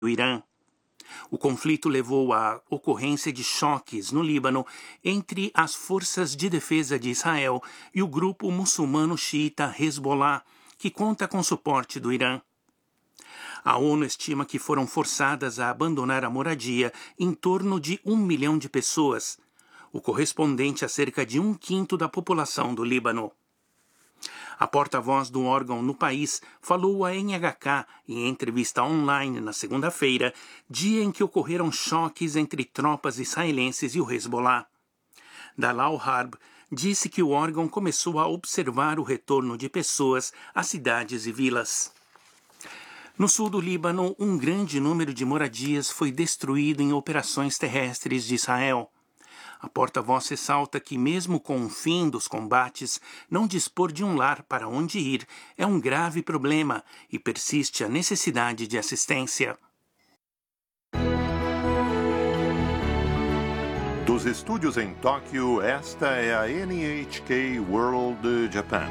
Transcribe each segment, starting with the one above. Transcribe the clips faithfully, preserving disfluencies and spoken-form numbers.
do Irã. O conflito levou à ocorrência de choques no Líbano entre as forças de defesa de Israel e o grupo muçulmano xiita Hezbollah, que conta com suporte do Irã. A ONU estima que foram forçadas a abandonar a moradia em torno de um milhão de pessoas, o correspondente a cerca de um quinto da população do Líbano. A porta-voz do órgão no país falou à N H K em entrevista online na segunda-feira, dia em que ocorreram choques entre tropas israelenses e o Hezbollah. Dalal Harb disse que o órgão começou a observar o retorno de pessoas às cidades e vilas. No sul do Líbano, um grande número de moradias foi destruído em operações terrestres de Israel. A porta-voz ressalta que, mesmo com o fim dos combates, não dispor de um lar para onde ir é um grave problema e persiste a necessidade de assistência. Dos estúdios em Tóquio, esta é a N H K World Japan.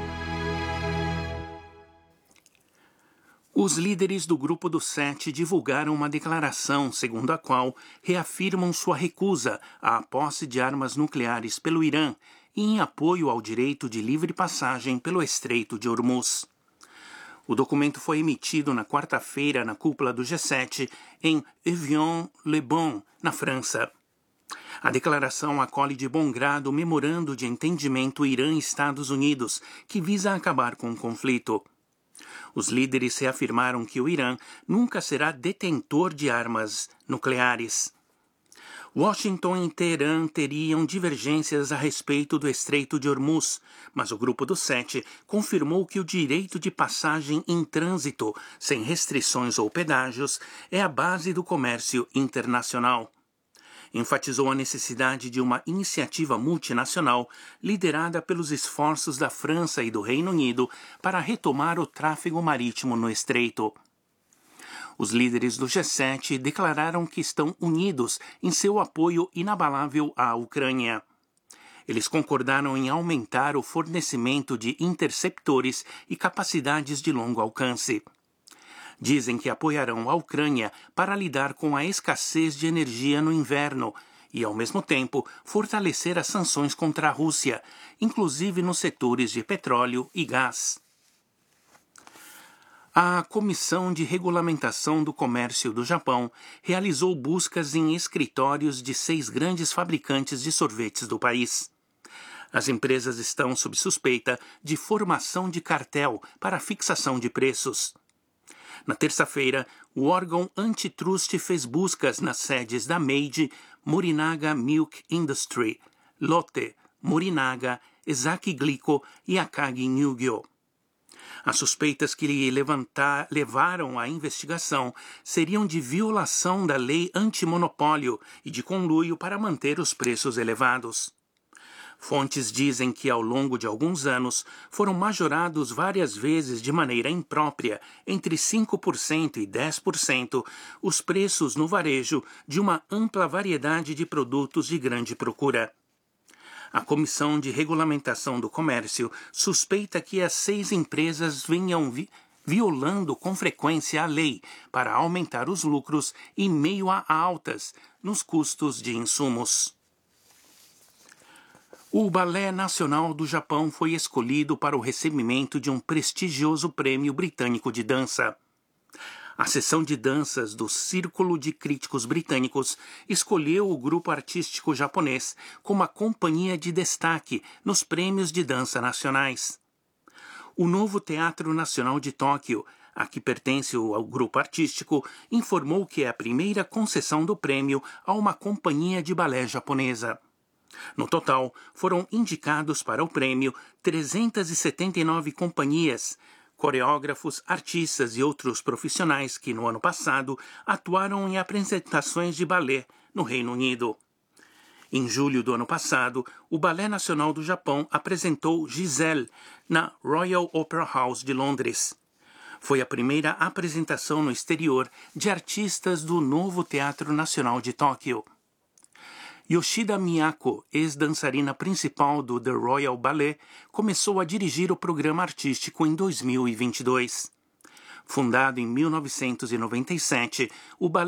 Os líderes do Grupo dos Sete divulgaram uma declaração segundo a qual reafirmam sua recusa à posse de armas nucleares pelo Irã e em apoio ao direito de livre passagem pelo Estreito de Hormuz. O documento foi emitido na quarta-feira na cúpula do G sete em Evian-le-Bon, na França. A declaração acolhe de bom grado o memorando de entendimento Irã-Estados Unidos, que visa acabar com o conflito. Os líderes reafirmaram que o Irã nunca será detentor de armas nucleares. Washington e Teherã teriam divergências a respeito do Estreito de Hormuz, mas o Grupo dos Sete confirmou que o direito de passagem em trânsito, sem restrições ou pedágios, é a base do comércio internacional. Enfatizou a necessidade de uma iniciativa multinacional liderada pelos esforços da França e do Reino Unido para retomar o tráfego marítimo no estreito. Os líderes do G sete declararam que estão unidos em seu apoio inabalável à Ucrânia. Eles concordaram em aumentar o fornecimento de interceptores e capacidades de longo alcance. Dizem que apoiarão a Ucrânia para lidar com a escassez de energia no inverno e, ao mesmo tempo, fortalecer as sanções contra a Rússia, inclusive nos setores de petróleo e gás. A Comissão de Regulamentação do Comércio do Japão realizou buscas em escritórios de seis grandes fabricantes de sorvetes do país. As empresas estão sob suspeita de formação de cartel para fixação de preços. Na terça-feira, o órgão antitrust fez buscas nas sedes da Meiji, Morinaga Milk Industry, Lotte, Morinaga, Ezaki Glico e Akagi Nugyo. As suspeitas que lhe levantar, levaram à investigação seriam de violação da lei antimonopólio e de conluio para manter os preços elevados. Fontes dizem que, ao longo de alguns anos, foram majorados várias vezes de maneira imprópria, entre cinco por cento e dez por cento, os preços no varejo de uma ampla variedade de produtos de grande procura. A Comissão de Regulamentação do Comércio suspeita que as seis empresas venham vi- violando com frequência a lei para aumentar os lucros em meio a altas nos custos de insumos. O Balé Nacional do Japão foi escolhido para o recebimento de um prestigioso prêmio britânico de dança. A seção de danças do Círculo de Críticos Britânicos escolheu o grupo artístico japonês como a companhia de destaque nos prêmios de dança nacionais. O novo Teatro Nacional de Tóquio, a que pertence ao grupo artístico, informou que é a primeira concessão do prêmio a uma companhia de balé japonesa. No total, foram indicados para o prêmio trezentas e setenta e nove companhias, coreógrafos, artistas e outros profissionais que, no ano passado, atuaram em apresentações de balé no Reino Unido. Em julho do ano passado, o Balé Nacional do Japão apresentou Giselle na Royal Opera House de Londres. Foi a primeira apresentação no exterior de artistas do novo Teatro Nacional de Tóquio. Yoshida Miyako, ex-dançarina principal do The Royal Ballet, começou a dirigir o programa artístico em dois mil e vinte e dois. Fundado em mil novecentos e noventa e sete, o balé